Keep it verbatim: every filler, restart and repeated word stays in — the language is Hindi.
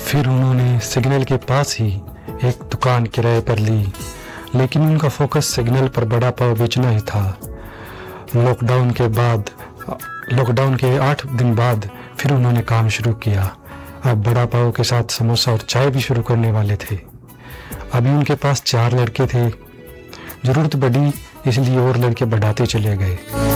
फिर उन्होंने सिग्नल के पास ही एक दुकान किराए पर ली, लेकिन उनका फोकस सिग्नल पर बड़ा पाव बेचना ही था। लॉकडाउन के बाद लॉकडाउन के आठ दिन बाद फिर उन्होंने काम शुरू किया। अब बड़ा पाव के साथ समोसा और चाय भी शुरू करने वाले थे। अभी उनके पास चार लड़के थे। ज़रूरत बढ़ी इसलिए और लड़के बढ़ाते चले गए।